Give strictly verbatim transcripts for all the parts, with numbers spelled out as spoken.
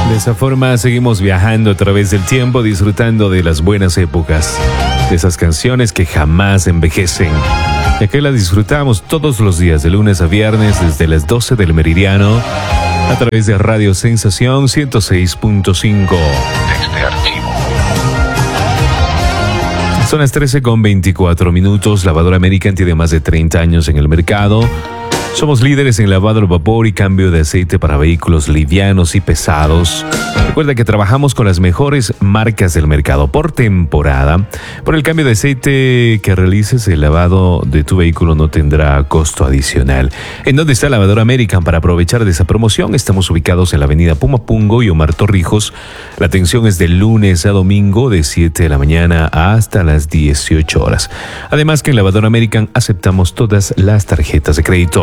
De esa forma seguimos viajando a través del tiempo, disfrutando de las buenas épocas, de esas canciones que jamás envejecen, ya que las disfrutamos todos los días, de lunes a viernes, desde las doce del meridiano, a través de Radio Sensación ciento seis punto cinco. Desde archivo. Son las trece con veinticuatro minutos. Lavadora American tiene más de treinta años en el mercado. Somos líderes en lavado al vapor y cambio de aceite para vehículos livianos y pesados. Recuerda que trabajamos con las mejores marcas del mercado por temporada. Por el cambio de aceite que realices, el lavado de tu vehículo no tendrá costo adicional. ¿En dónde está Lavadora American? Para aprovechar de esa promoción, estamos ubicados en la avenida Pumapungo y Omar Torrijos. La atención es de lunes a domingo de siete de la mañana hasta las dieciocho horas. Además que en Lavadora American aceptamos todas las tarjetas de crédito.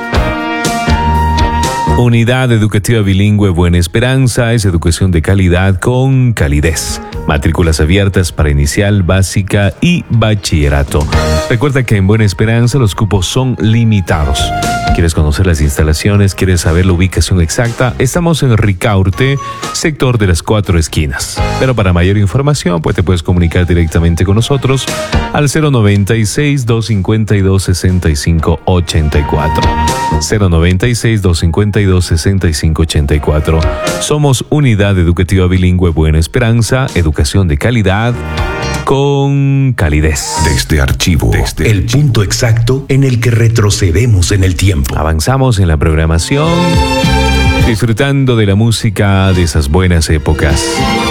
Unidad Educativa Bilingüe Buena Esperanza es educación de calidad con calidez. Matrículas abiertas para inicial, básica y bachillerato. Recuerda que en Buena Esperanza los cupos son limitados. ¿Quieres conocer las instalaciones? ¿Quieres saber la ubicación exacta? Estamos en Ricaurte, sector de las Cuatro Esquinas. Pero para mayor información, pues te puedes comunicar directamente con nosotros al cero noventa y seis, doscientos cincuenta y dos, sesenta y cinco ochenta y cuatro. cero noventa y seis, doscientos cincuenta y dos, sesenta y cinco ochenta y cuatro. Somos Unidad Educativa Bilingüe Buena Esperanza, educación de calidad con calidez. Desde archivo, desde el punto exacto en el que retrocedemos en el tiempo. Avanzamos en la programación, disfrutando de la música de esas buenas épocas.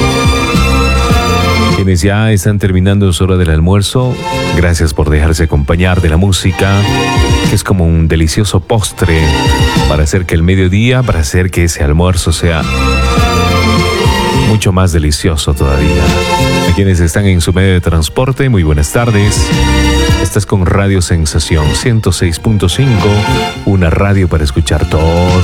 Quienes ya están terminando su hora del almuerzo, gracias por dejarse acompañar de la música, que es como un delicioso postre para hacer que el mediodía, para hacer que ese almuerzo sea mucho más delicioso todavía. A quienes están en su medio de transporte, muy buenas tardes. Estás con Radio Sensación ciento seis punto cinco, una radio para escuchar todo